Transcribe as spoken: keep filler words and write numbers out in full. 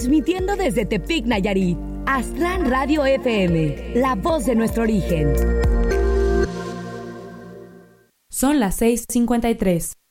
Transmitiendo desde Tepic, Nayarit. Aztlán Radio F M, la voz de nuestro origen. Son las seis cincuenta y tres.